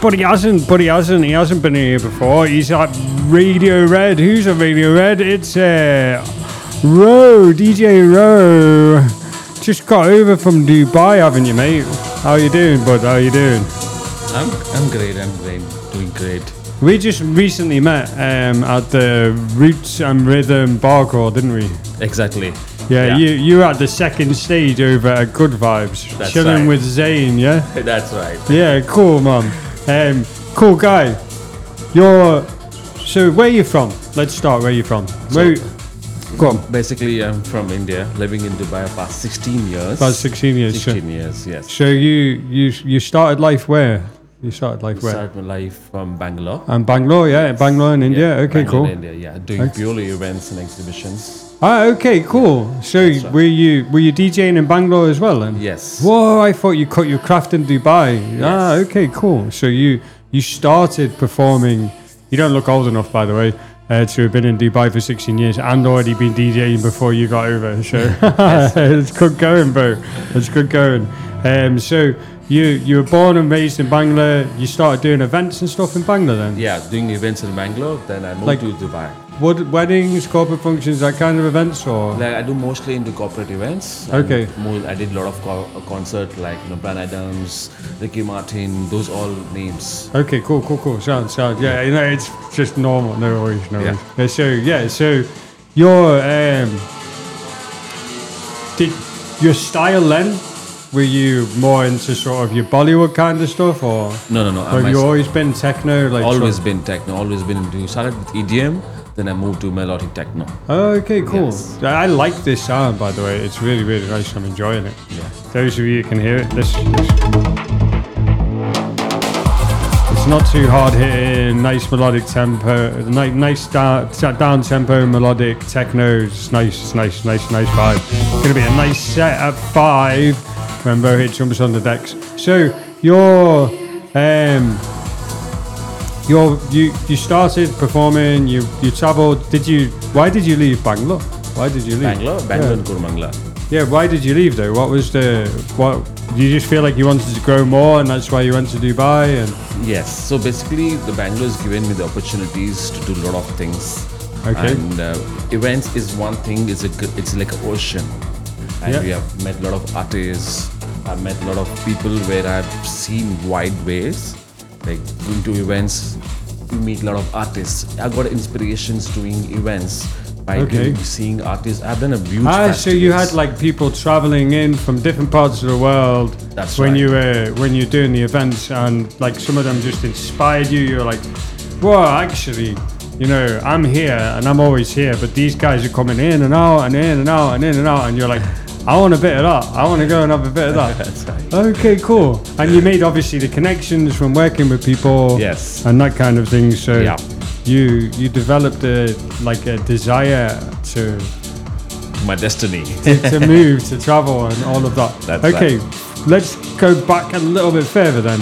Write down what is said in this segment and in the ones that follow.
But he hasn't. He hasn't been here before. He's at Radio Red. Who's at Radio Red? It's Ro, DJ Ro. Just got over from Dubai, haven't you, mate? How you doing, bud? How you doing? I'm great. Doing great. We just recently met at the Roots and Rhythm bar crawl, didn't we? Exactly. Yeah. You were at the second stage over at Good Vibes, That's chilling right. with Zayn, yeah? That's right. Yeah, cool, man. Cool guy. So where are you from? Let's start where you from. Go on. Basically, I'm from India, living in Dubai for past 16 years. About 16 years. 16 years, yes. So you started life where? You started life where? Started my life from Bangalore. And Bangalore, yeah, Bangalore in India. Okay, Bangalore, cool. India, yeah, doing purely events and exhibitions. Okay, cool. So right. were you DJing in Bangalore as well then? Yes. Whoa, I thought you cut your craft in Dubai. Yes. Okay, cool. So you started performing. You don't look old enough, by the way, to have been in Dubai for 16 years and already been DJing before you got over. So it's good going, bro. It's good going. So you were born and raised in Bangalore. You started doing events and stuff in Bangalore then? Yeah, doing events in Bangalore. Then I moved to Dubai. What weddings, corporate functions, that kind of events, or? Like I do mostly into corporate events. Okay. I did a lot of concert like Bryan Adams, Ricky Martin, those all names. Okay, cool. Sounds. Yeah, it's just normal. No worries. So your did your style then? Were you more into sort of your Bollywood kind of stuff, or No. have you always been techno? Like Always been techno. Always been into. Started with EDM, then I moved to melodic techno. Okay, cool. Yes. I like this sound, by the way. It's really, really nice. I'm enjoying it. Yeah. Those of you who can hear it, this it's not too hard hitting. Nice melodic tempo. Nice down tempo melodic techno. It's nice vibe. It's gonna be a nice set at 5 when Rohit jumps on the decks. So you started performing. You travelled. Why did you leave Bangalore? Bangalore and Kurmangala. Yeah, why did you leave though? What do you just feel like you wanted to grow more and that's why you went to Dubai? And Yes. So basically, the Bangalore has given me the opportunities to do a lot of things. Okay. And events is one thing. It's like an ocean. And we have met a lot of artists. I've met a lot of people where I've seen wide ways. Like going to events, you meet a lot of artists. I got inspirations doing events by seeing artists. I've done a huge so you had like people traveling in from different parts of the world. That's when right. when you're doing the events, and like some of them just inspired you. You're like, well, actually, I'm here and I'm always here, but these guys are coming in and out and in and out and in and out, and you're like, I want a bit of that. I want to go and have a bit of that. That's right. Okay, cool. And you made obviously the connections from working with people. Yes. And that kind of thing. So Yeah. you developed a desire to My destiny. to move, to travel, and all of that. That's okay, let's go back a little bit further then.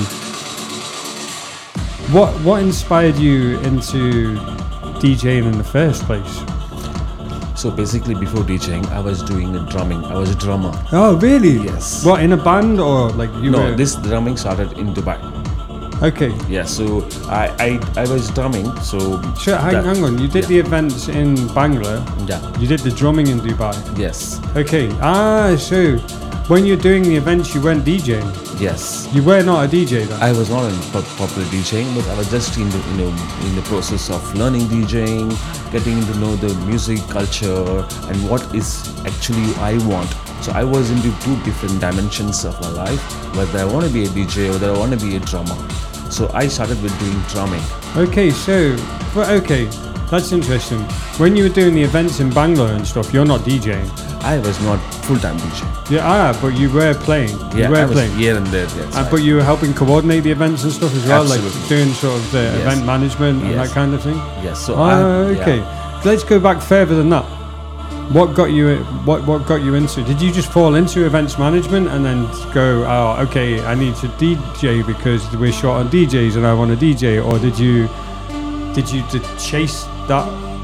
What inspired you into DJing in the first place? So basically, before DJing, I was doing drumming. I was a drummer. Oh, really? Yes. What, in a band or like you were? This drumming started in Dubai. Okay. Yeah, so I was drumming. So Hang on. You did the events in Bangalore. Yeah. You did the drumming in Dubai. Yes. Okay. So when you're doing the events, you weren't DJing. Yes. You were not a DJ then. I was not in popular DJing, but I was just in the process of learning DJing, getting to know the music culture and what is actually I want. So I was into 2 different dimensions of my life, whether I want to be a DJ or whether I want to be a drummer. So I started with doing drumming. Okay, that's interesting. When you were doing the events in Bangalore and stuff, you're not DJing. I was not full-time DJ. Yeah, but you were playing. Yeah, I was here and there. Yes, but you were helping coordinate the events and stuff as well, Absolutely. like doing sort of the event management and that kind of thing. Yes. So okay. Let's go back further than that. What got you? What got you into? Did you just fall into events management and then go, oh, okay, I need to DJ because we're short on DJs and I want to DJ, or did you chase that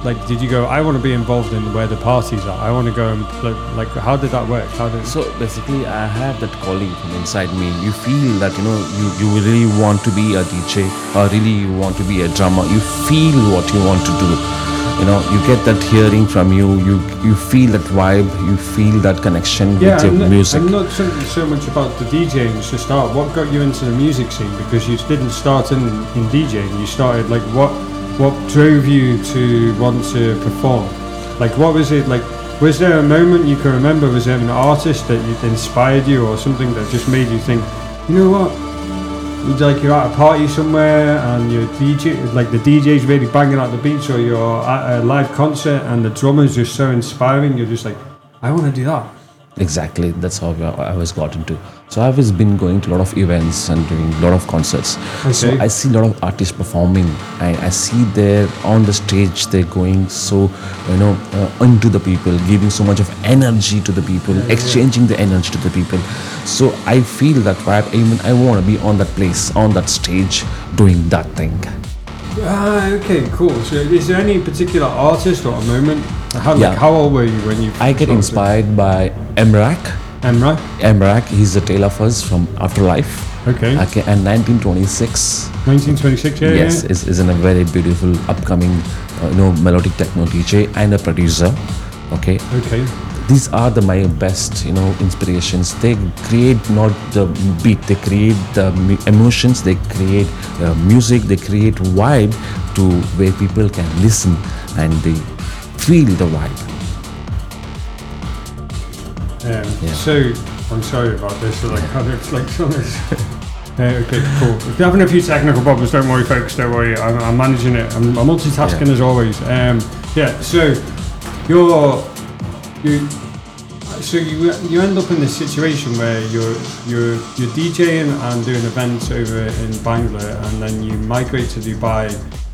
like, did you go, I want to be involved in where the parties are? I want to go and like, how did that work? How did So basically, I have that calling from inside me. You feel that you really want to be a DJ or really you want to be a drummer. You feel what you want to do. You get that hearing from you. You feel that vibe. You feel that connection with your music. I'm not so much about the DJing to start. What got you into the music scene? Because you didn't start in DJing. You started like what drove you to want to perform? Like, what was it like? Was there a moment you can remember? Was there an artist that inspired you, or something that just made you think, you know what? Like you're at a party somewhere and your DJ, like the DJ's really banging out the beats, or you're at a live concert and the drummer's just so inspiring. You're just like, I want to do that. Exactly, that's how I was got into. So I've always been going to a lot of events and doing a lot of concerts. Okay. So I see a lot of artists performing. I see they're on the stage, they're going so into the people, giving so much of energy to the people, exchanging the energy to the people. So I feel that vibe. Even I want to be on that place, on that stage, doing that thing. Okay, cool. So is there any particular artist or a moment? How old were you when you I get inspired by Emrak. Emrak, he's a tale of us from Afterlife. Okay. And 1926. 1926, yeah. Yes, is in a very beautiful upcoming, melodic techno DJ and a producer. Okay. These are my best, inspirations. They create not the beat, they create the emotions, they create music, they create vibe to where people can listen and they feel the vibe. So, I'm sorry about this. So, okay, cool. If you're having a few technical problems, don't worry, folks. Don't worry. I'm managing it. I'm multitasking as always. So you end up in this situation where you're DJing and doing events over in Bangalore, and then you migrate to Dubai.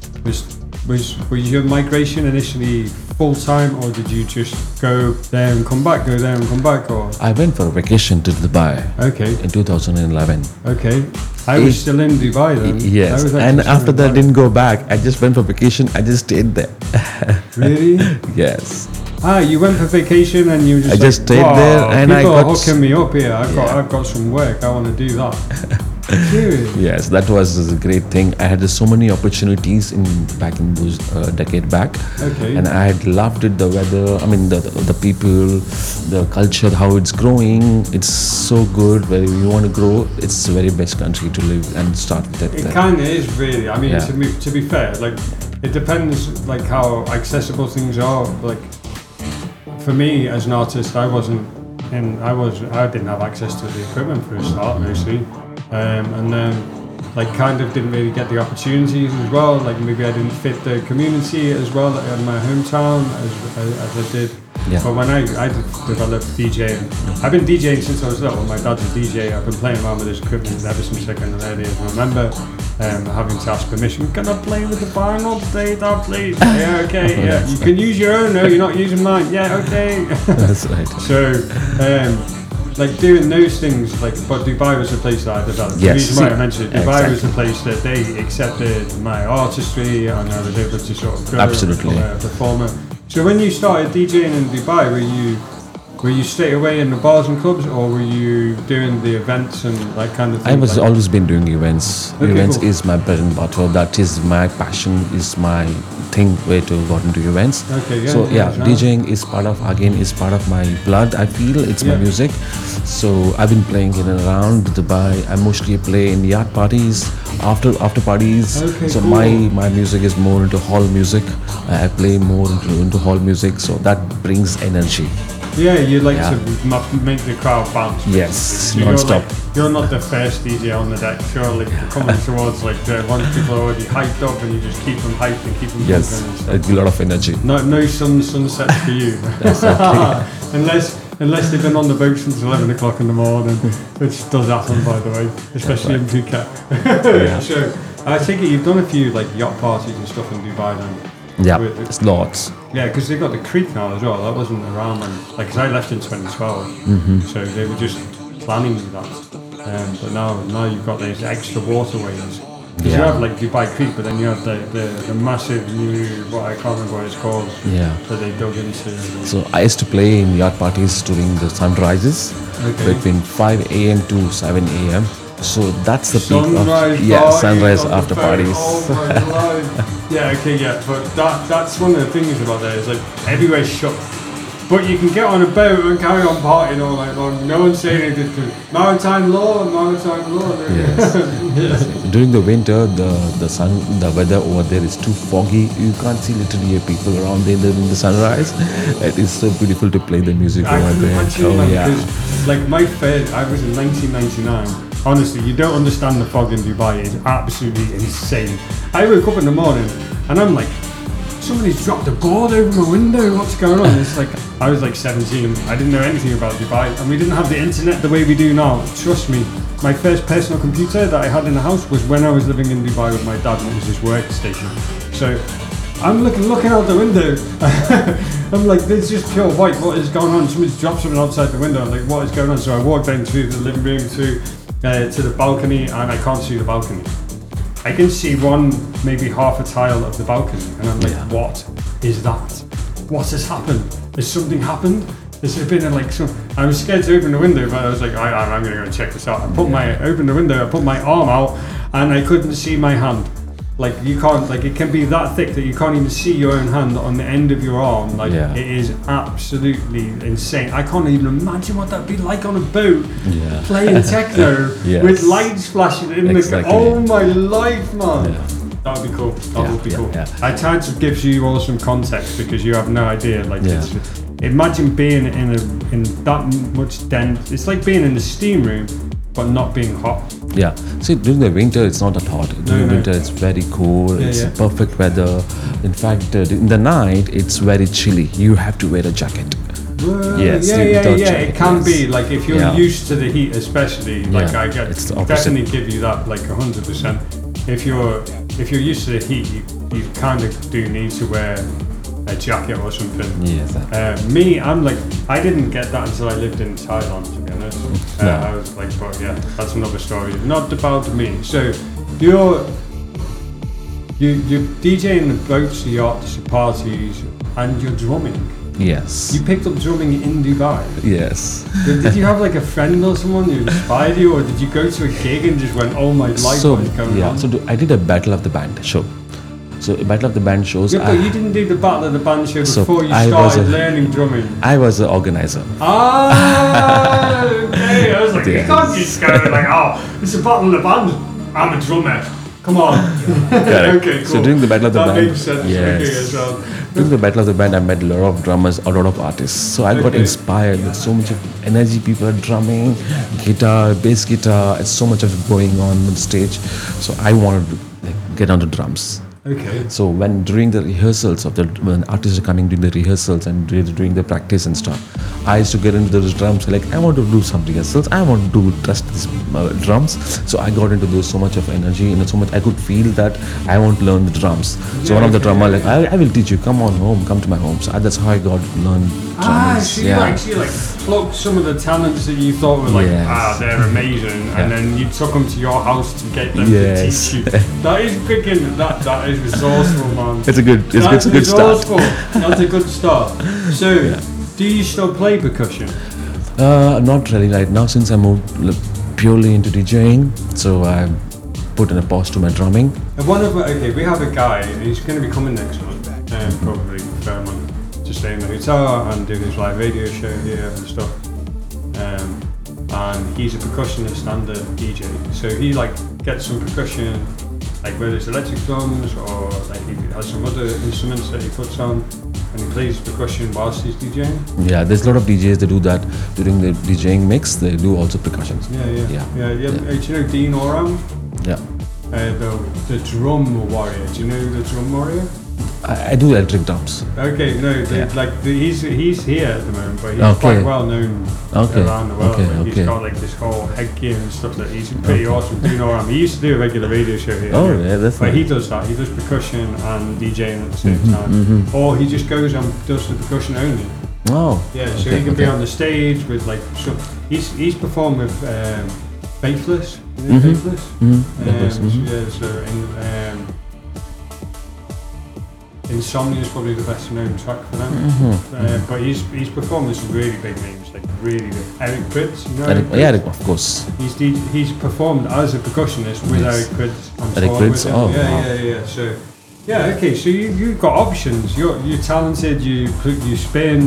Was your migration initially full time, or did you just go there and come back, or? I went for a vacation to Dubai. Okay. In 2011. Okay. I was still in Dubai then. Yes. And after that, I didn't go back. I just went for vacation. I just stayed there. Really? Yes. You went for vacation and you just. I just stayed there, and people are hooking me up here. I've got some work. I want to do that. Serious? Yes, that was a great thing. I had so many opportunities back in those decade back. Okay. And I had loved it. The weather. I mean, the people, the culture, how it's growing. It's so good. Where you want to grow, it's the very best country to live and start with that. It kind of is really. I mean, to be fair, like it depends like how accessible things are. Like. For me, as an artist, I didn't have access to the equipment for a start, mostly, and then kind of didn't really get the opportunities as well. Like maybe I didn't fit the community as well in my hometown as I did. Yeah. But when I developed DJing, I've been DJing since I was little. My dad's a DJ. I've been playing around with his equipment ever since I can remember. Having to ask permission. Can I play with the vinyl today, Dad, please? Yeah, okay. Yeah, you can use your own. No, you're not using mine. Yeah, okay. That's right. So, doing those things, but Dubai was the place that I developed. Yes. The reason why I mentioned it, Dubai Exactly. was the place that they accepted my artistry, and I was able to sort of go Absolutely. a performer. So when you started DJing in Dubai, were you straight away in the bars and clubs, or were you doing the events and that kind of thing? I was always been doing events. Okay, Events cool. is my bread and butter. That is my passion. Is my thing where to got into events. Okay, yeah. So yeah, DJing is part of my blood. I feel it's my music. So I've been playing in and around Dubai. I mostly play in yacht parties, after parties. Okay, so cool. my music is more into hall music. I play more into hall music. So that brings energy. Yeah, you like to make the crowd bounce. Yes, So non-stop. You're not the first DJ on the deck. You're coming towards once people are already hyped up, and you just keep them hyped and keep them Yes, moving and stuff. a lot of energy. No sunsets for you. Unless they've been on the boat since 11 o'clock in the morning, which does happen, by the way, especially in Phuket. So I take it you've done a few yacht parties and stuff in Dubai then. Yeah, it's lots. Yeah, because they've got the creek now as well. That wasn't around when, because I left in 2012, so they were just planning that. But now you've got these extra waterways. Because you have like Dubai Creek, but then you have the massive new, what I can't remember what it's called, Yeah. that they dug into. So I used to play in yacht parties during the sunrises between 5 a.m. to 7 a.m. So that's the peak Sunrise of sunrise on the after boat. parties. Oh my life. Yeah, okay, yeah, but that's one of the things about there is like everywhere's shut. But you can get on a boat and carry on partying all night long. No one's saying anything because maritime law. Yes. During the winter, the weather over there is too foggy. You can't see literally people around there during the sunrise. It is so beautiful to play the music I over can there. imagine, because like my first, I was in 1999. Honestly, you don't understand the fog in Dubai. It's absolutely insane. I wake up in the morning and I'm like, somebody's dropped a board over my window. What's going on? It's like I was like 17. I didn't know anything about Dubai, and we didn't have the internet the way we do now. Trust me. My first personal computer that I had in the house was when I was living in Dubai with my dad, and it was his workstation. So I'm looking out the window. I'm like, there's just pure white. What is going on? Somebody's dropped something outside the window. I'm like, what is going on? So I walked down through the living room to the balcony, and I can't see the balcony. I can see maybe half a tile of the balcony, and I'm like, what is that? What has happened? Has something happened? Has there been I was scared to open the window, but I was like, I'm going to go and check this out. I opened the window, I put my arm out, and I couldn't see my hand. Like, you can't, like, it can be that thick that you can't even see your own hand on the end of your arm. Like, it is absolutely insane. I can't even imagine what that'd be like on a boat, playing techno with lights flashing in the. Oh my life, man! That would be cool. That would be cool. I tried to give you all some context because you have no idea. Like, imagine being in that much dense. It's like being in the steam room, but not being hot. Yeah. See, during the winter, it's not that hot. During winter, it's very cool. It's perfect weather. In fact, in the night, it's very chilly. You have to wear a jacket. Yes. It can be like if you're used to the heat, especially. Like I get, it's definitely give you that like 100%. If you're used to the heat, you kind of do need to wear a jacket or something. Yes. Me, I'm like, I didn't get that until I lived in Thailand, to be honest. I was like, but yeah, that's another story. Not about me. So you're DJing the boats, the yachts, the parties, and you're drumming. Yes. You picked up drumming in Dubai. Yes. Did you have like a friend or someone who inspired you, or did you go to a gig and just went, oh my life, what is going on? So I did a Battle of the Band show. So Battle of the Band shows. Yeah, but you didn't do the Battle of the Band show before you started learning drumming. I was the organizer. Ah, okay. I was like, you can't just go like, oh, it's a Battle of the Band. I'm a drummer. Come on. Okay, cool. So during the Battle of the Band, that makes sense. Yes. Okay, during the Battle of the Band, I met a lot of drummers, a lot of artists. So I got inspired with so much of energy. People are drumming, guitar, bass guitar. It's so much of it going on the stage. So I wanted to get onto drums. Okay. So during the rehearsals when artists are coming during the rehearsals and during the practice and stuff, I used to get into those drums. Like, I want to do some rehearsals. I want to test these drums. So I got into those so much of energy and so much I could feel that I want to learn the drums. So one of the drummer like, I will teach you. Come on home. Come to my home. So that's how I got to learn drums. So you plucked some of the talents that you thought were like, they're amazing, and then you took them to your house to get them to teach you. That is freaking, that is resourceful, man. It's a good start. That's a good start. So, do you still play percussion? Not really right now, since I moved purely into DJing. So I put in a pause to my drumming. We have a guy. He's going to be coming next month, probably Fairmont, to stay in the hotel and do his live radio show here and stuff. And he's a percussionist and a DJ. So he gets some percussion, like whether it's electric drums or he has some other instruments that he puts on, and he plays percussion whilst he's DJing. Yeah, there's a lot of DJs that do that during the DJing mix. They do also percussion. Yeah. Do you know Dean Oram? Yeah. The drum warrior. Do you know the drum warrior? I do electric drums. Okay, he's here at the moment, but he's quite well known around the world. He's got this whole headgear and stuff that he's pretty awesome. Do you know what I mean? He used to do a regular radio show here. But he does that. He does percussion and DJing at the same time. Or he just goes and does the percussion only. Oh. Yeah, so he can be on the stage with He's performed with Faithless. You know Faithless? Faithless, Yeah, so Insomnia is probably the best known track for them. But he's performed with some really big names, like really big. Eric Prydz, you know Eric, of course. He's performed as a percussionist with Eric Prydz on Eric tour Prydz, with him. Yeah. So, yeah, okay. So you've got options. You're talented. You spin.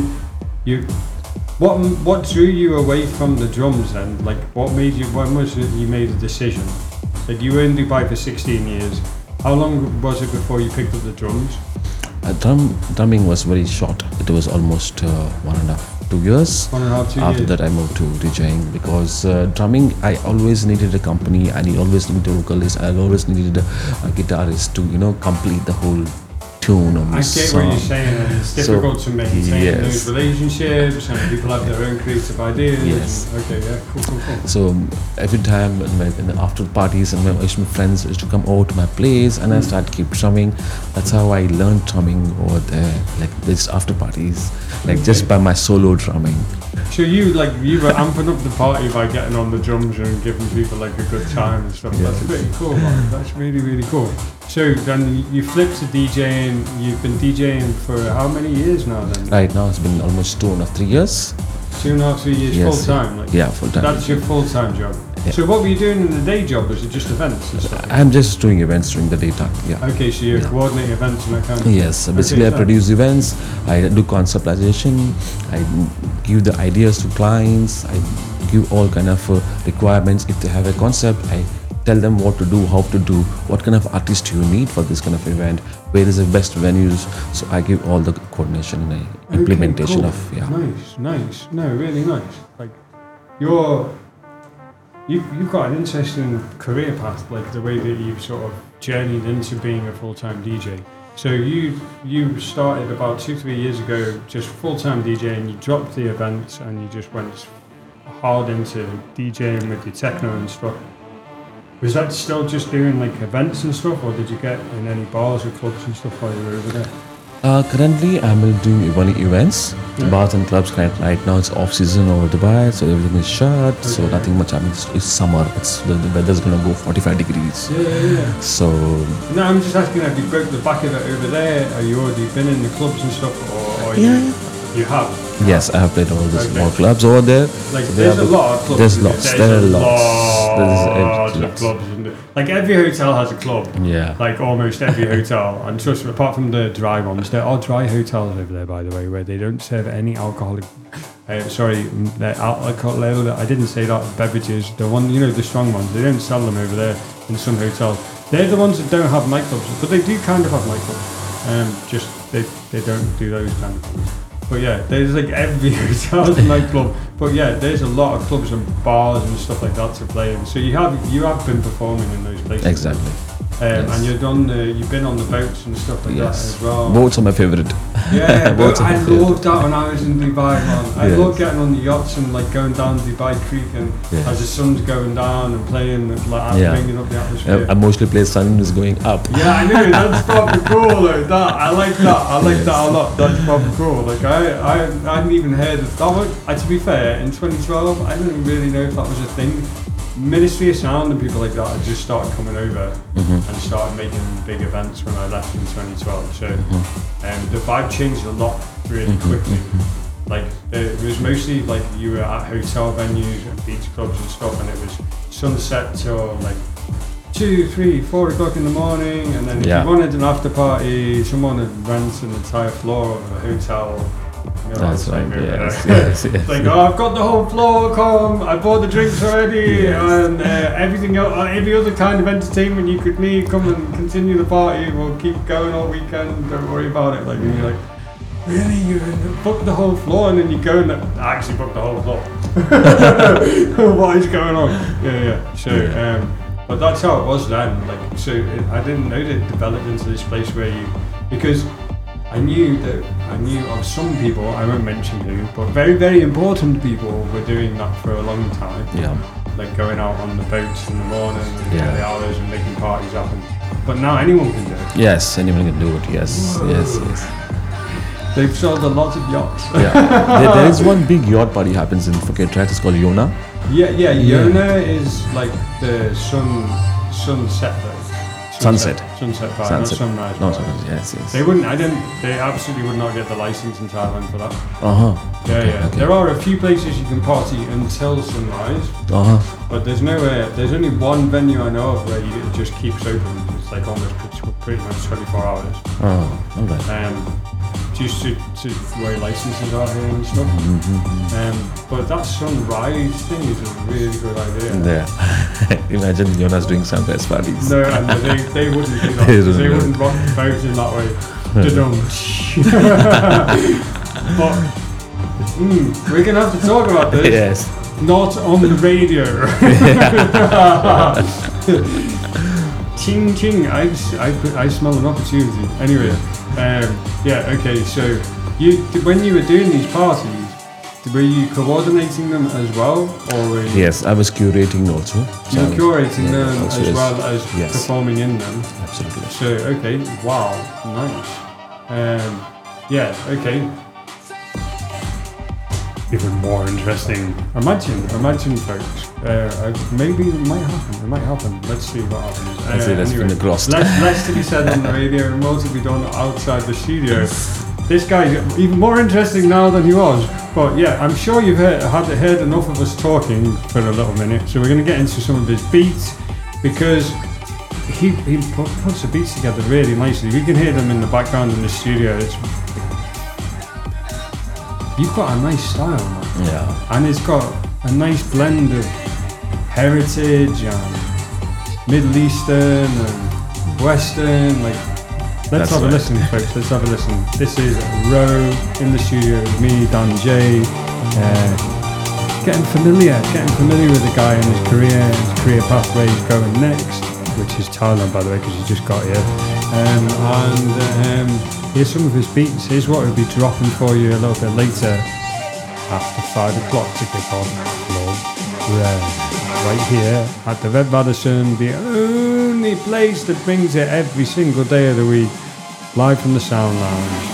What drew you away from the drums then? Like, what made you? When was it you made a decision? Like, you were in Dubai for 16 years. How long was it before you picked up the drums? Drumming was very short. It was almost 2 years. 1.5, 2 After years. that, I moved to DJing because drumming, I always needed a company. I always needed a vocalist. I always needed a guitarist to, complete the whole tune of the I get song. what you're saying, and it's difficult to maintain those relationships, and people have their own creative ideas. Yes. Okay, yeah, cool. So every time in the after parties and my friends used to come over to my place and I started keep drumming. That's how I learned drumming over there, like this after parties, like just by my solo drumming. So you were amping up the party by getting on the drums and giving people like a good time and stuff. That's pretty cool, man. That's really, really cool. So then you flipped to DJing. You've been DJing for how many years now then? Right now it's been almost 2.5-3 years. 2.5, 3 years, Yes. full time? Yeah, full time. That's your full-time job? Yeah. So what were you doing in the day job? Was it just events and stuff? I'm just doing events during the daytime. Yeah. Okay, so you coordinate events and that kind of Yes, so basically I produce events, I do conceptualization, I give the ideas to clients, I give all kind of requirements. If they have a concept, I tell them what to do, how to do, what kind of artist you need for this kind of event, where is the best venues. So I give all the coordination and implementation cool. of Nice. No, really nice. Like you've got an interesting career path, like the way that you've sort of journeyed into being a full-time DJ. So you started about 2-3 years ago just full-time DJ, and you dropped the events and you just went hard into DJing with your techno and stuff. Was that still just doing like events and stuff, or did you get in any bars or clubs and stuff while you were over there? Currently I'm doing only events, bars and clubs. Right now it's off season over Dubai, so everything is shut, so nothing much happens. It's summer, the weather's gonna go 45 degrees. Yeah. So No, I'm just asking, have you broke the back of it over there? Have you already been in the clubs and stuff, or you have? yes, I have played all the small clubs over there. Like, So there's a lot of clubs. There's lots. There are lots. Lots of Lots. clubs. Like, every hotel has a club. Yeah. Like, almost every hotel. And trust me, apart from the dry ones, there are dry hotels over there, by the way, where they don't serve any alcoholic. I didn't say that. Beverages, the one, the strong ones, they don't sell them over there in some hotels. They're the ones that don't have nightclubs, but they do kind of have nightclubs. Just they don't do those kind of things. But yeah, there's like every hotel has a nightclub. But yeah, there's a lot of clubs and bars and stuff like that to play in. So you have been performing in those places. Exactly. And you've been on the boats and stuff like that as well. Boats are my favorite. Yeah, Boats are I my favorite. loved that when I was in Dubai, man. I Yes. loved getting on the yachts and like going down Dubai Creek and as the sun's going down and playing, like bringing up the atmosphere. I mostly play sun is going up. Yeah, I know, that's proper cool, like that. I like that a lot. That's proper cool. Like I hadn't even heard of that. To be fair, in 2012, I didn't really know if that was a thing. Ministry of Sound and people like that had just started coming over and started making big events when I left in 2012. So the vibe changed a lot really quickly. Like it was mostly like you were at hotel venues and beach clubs and stuff, and it was sunset till like 2, 3, 4 o'clock in the morning, and then if you wanted an after party, someone would rent an entire floor of a hotel. That's right. Yes. Like, I've got the whole floor, come, I bought the drinks already, and everything else, every other kind of entertainment you could need, come and continue the party, we'll keep going all weekend, don't worry about it. Like, and you're like, really, you booked the whole floor, and then you go and I actually booked the whole floor. What is going on? Yeah. So, but that's how it was then. Like, so I didn't know that it developed into this place where because I knew of some people, I won't mention who, but very, very important people were doing that for a long time. Yeah. Like going out on the boats in the morning and early hours and making parties happen. But now anyone can do it. Yes, anyone can do it. Yes. They've sold a lot of yachts. Yeah. There is one big yacht party happens in Phuket, right? It's called Yona. Yeah, Yeah. Yona is like the sunset though. Sunset. Sunset part, Sunset. not sunrise. No, part. sunrise. Yes, yes. They wouldn't. They absolutely would not get the license in Thailand for that. Uh-huh. Yeah, Okay, yeah. okay. There are a few places you can party until sunrise, Uh-huh. but there's nowhere. There's only one venue I know of where it just keeps open. It's like almost pretty much 24 hours. Oh, all right. Just to where licenses are here and stuff. But that sunrise thing is a really good idea. Yeah. Imagine Jonas doing sunrise parties. No, and they wouldn't do that. They 'Cause they wouldn't. wouldn't rock the boat in that way. Da-dum. But we're gonna have to talk about this. Yes. Not on the radio. Ching ching. I smell an opportunity. Anyway, okay. So when you were doing these parties, were you coordinating them as well, or were you? Yes, I was curating also. You were curating them also, as yes. well as Yes. performing in them. Absolutely. So okay, wow, nice. Okay. Even more interesting. Imagine, folks. Maybe it might happen. It might happen. Let's see what happens. Let's see, that's been crossed. Less to be said on the radio, and more to be done outside the studio. This guy's even more interesting now than he was. But yeah, I'm sure you've heard enough of us talking for a little minute. So we're going to get into some of his beats because he puts the beats together really nicely. We can hear them in the background in the studio. You've got a nice style, man. Yeah. And it's got a nice blend of heritage and Middle Eastern and Western. Let's have a listen, folks. Let's have a listen. This is Row in the studio with me, Dan J. Getting familiar with the guy and his career pathway he's going next, which is Thailand, by the way, because he just got here. Here's some of his beats. Here's what he'll be dropping for you a little bit later after 5 o'clock to kick off. Red. Right here at the Red Radisson, the only place that brings it every single day of the week, live from the Sound Lounge.